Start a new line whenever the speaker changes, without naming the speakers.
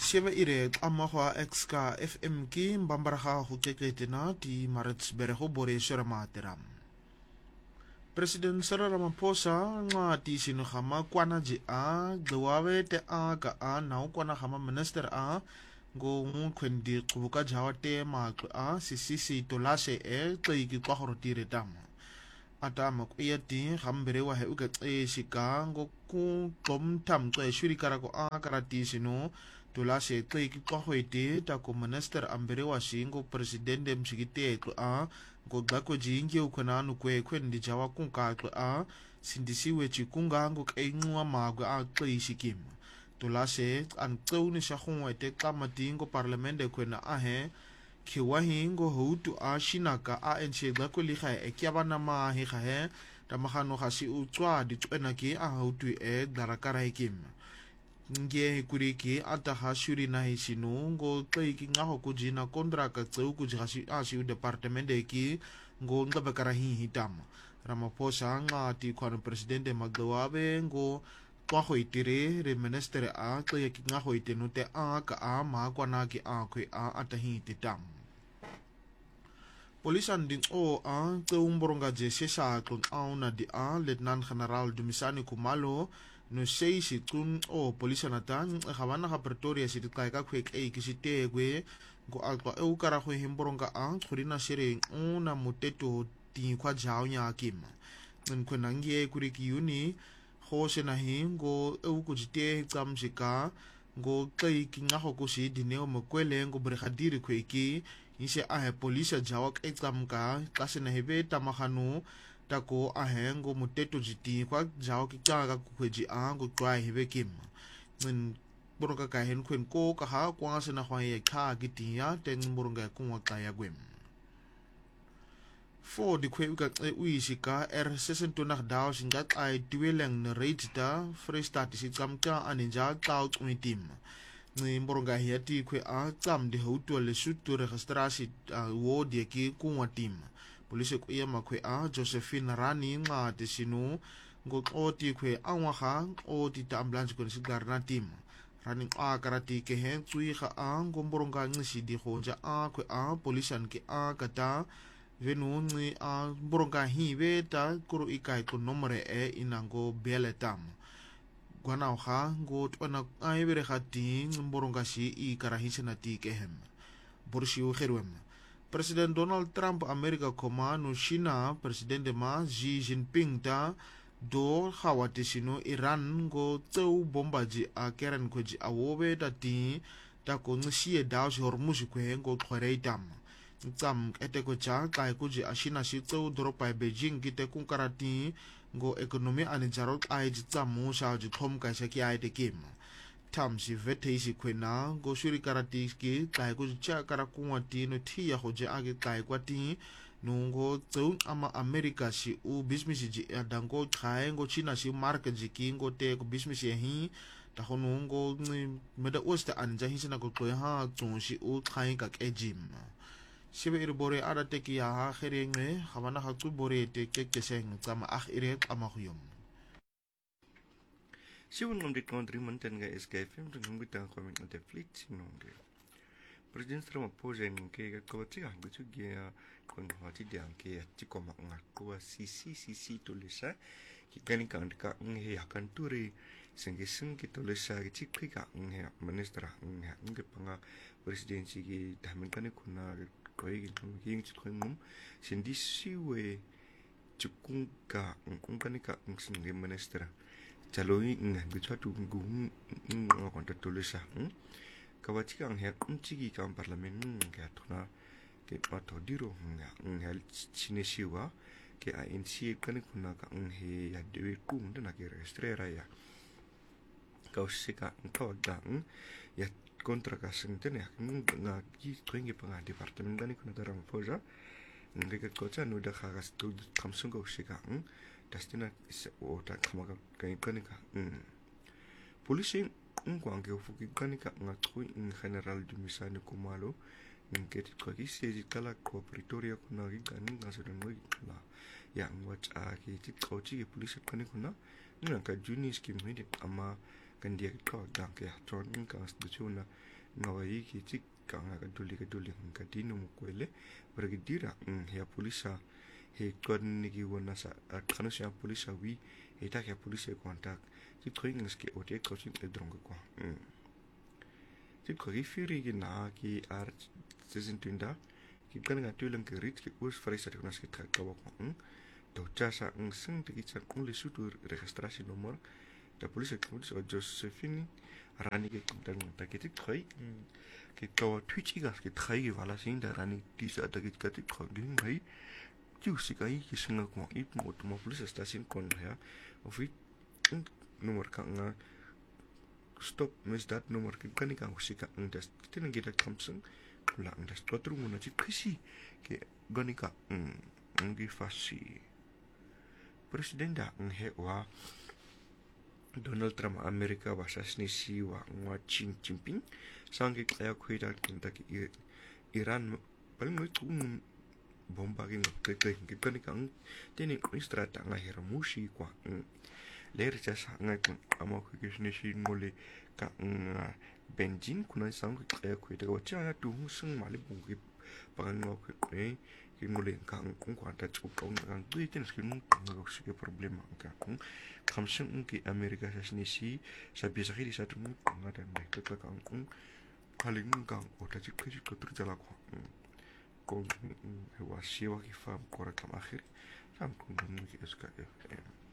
Sheba ire amahwa exka FM ki mbambaraha hukeketena di Maritzburg ho bore sharamatera. President Cyril Ramaphosa ngati sino khama kwana ji a gwawe te a ka a na kwana khama minister a go ngkwendi kubuka jawate ma a sisisi tolashe tleki kwa horotire tama. Atama kuyati khambere wa he uka shika go ku tom tse shuri karako a karati sino tolashe tleki kwa hoite ta ko minister ambere wa shingo president mshikite a go gako jingi ukona nukwe kwendi jawa kunka a sindisiwe chikunga ngo kainwa magwe a tleshikim tolashe an tsoni shahungwe te kamatingo parlamente kwena ahe kiwahingo hutu a shinaka a enche gako liga ekyabana ma he ga tamagano ga si utswa di tswena ke a hutu darakara hikim nge kuriki ataha shuri na hisinu ngo tleki ngaho kujina kontraka tseu kujigashi asi departement ki ngo ngabakara hitama Ramaphosa ngati kwa presidente magdawabe ngo kwa itire re minister a tleki ngaho itenute a ka a ma kwana ki a kwe a atahi titam Polisan din o a tseu mboronga je sesa klon auna di a Lieutenant General Dumisani Kumalo no sei si tun o polisa natan gabana ga Pretoria si dikai ka kwek e kisite gwe go alto e ukara go himboronga a khurina shere una muteto ti kwa jao nya kima nkona ngie kuriki uni go sena hingo e ukujite tsamsika go kai kinga go kusi dineo mokwele go brigadiri kweki ise a polisa jawak e tsamka kasena hebe tamagano tako ahengo muteto jiti kwa jao ki kanga kukweji ango kwa hebe kim boronga ka hen kwen ko ka ha kwa se na khwa ye kha giti ya ten boronga ku ka ya gwem for di kwe ka uishika sesento na dao singa ai dueleng na rate da freestart si tsamka aninja ka umitim ni boronga ya ti kwe a tsam di hoto le sutu registrasi wo di ki ku watim Polisi ku ia makwe a Josephine Rani nga te sinu ngo oti kwe angwaha o ti ta ambulance kun sigar na tim Rani a karati ke hen tsui ga a ngomboronga ngisi di hoja a kwe a polisan ke a kata venu ngi a boronga hiwe ta kuru ikai ku nomore inango beletam gwana ha ngo tona ai bere khati ngomboronga si I karahisena ti ke hem borshi u kherwem President Donald Trump Amerika koma no China President ma Xi Jinping ta do khawate sino Iran go tseu bombaji a keren koji awobe tati ta ko ngsie da Hormuz kwe go khoreitam tsam ete ko cha kai kuji a China si tseu dropa Beijing kite kun karati go economy ani jarot ai tsamu sha ji thom kai sa ki ai de kim tam si vete si kwena go shuri karati ki kai ko cha kara kuwati no thi ya hoje age kai kwati nungo tseu ama America si u business ji adango khai go China si market ji ki go te ko business hi ta honungo meda oste anja hi sina go ko ha tsun si u khai ka ejim sibe ir bore ara te ki ya ha kherenge khamana ha tsu bore te ke keseng tsama ire ama khuyom
Siwan ngam dit country mantan ga SKFM dengan kita komen on the fleet sinongge. President Ramaphosa ngke ga ko ti ang bitu ge kon hati diang ke ti ko mak ngako sisi tulisa ki kani kan ka nghe akan turi sengge seng ki tulisa ki ti ka nghe minister nghe panga presidency ki damen kan kuna ko gi king ti ko mum sindi siwe chukung ka ngkung kan ka ngse minister Jaloi ngan bicara tu ngung kontak tulis kawati kang hek cigi kam parlemen ke atuna ke pato diro ngel chinesiwa ke ANC kan kuna ka he ya dewe kum dan ke registrera ya kau sika kau dang ya kontra ka senten ya nga ki kwengi panga departemen kan kuna darang foja ngeke kocha no da khagas tu kamsung kau sika Dastina o ta kamaga kanika polisi ngwange ufuki kanika ngatui in general Dumisani Kumalo ngeti kwa kisi kala ko Pretoria kuna gani ngasodan mo la yang watch a ki ti kochi polisi kanikuna nanga junis ki mede ama kan dia ko dang ke tron ka institution na ngawai ki chik ka nga ka duli ka dinu mo kwele bergidira ya polisa he kon ni ki wona sa kanu sia polisa wi he ta ya polisa kontak ti tring ske o te ko sin e drong ko ti ko rifiri ki na ki art season tunda ki kan nga tulang ke rit ki us fresa de nas ki ka ko do chasa sing te ki chan le sutur registrasi nomor da polisi o Josephine rani ke kuntan ta ke tikoi ke to twitch igas ke trai wala sin da rani ti sa da ke ka ti ko ging mai ju si kai ki singa ko ip mo to mo polisi station kon ya of it nomor ka nga stop mis dat nomor ke kan ka usika ndas tin ngi da kamsung la ndas to tru mo na ti kisi ke gonika ngi fasi president da nge wa Donald Trump Amerika basasni si wa ngwa Xi Jinping sangi kaya kuida kinta ki Iran paling noi tu bomba ki ngke ki kan kang teni strata nga heramushi kwa ler jasa nga kun ama ku kisni si ngole ka benjin kuna sangi kaya kuida wa cha tu sung mali bungi pangan ngo ki ngole kang kun kwa ta chu kong kang tu iten skin ngo ke problema ka kamsung ki Amerika sasni si sabi sakhi di satu nga dan mereka kang paling kang oda jika terjala kong hewa siwa ki fam korak akhir sam kong ki SKFM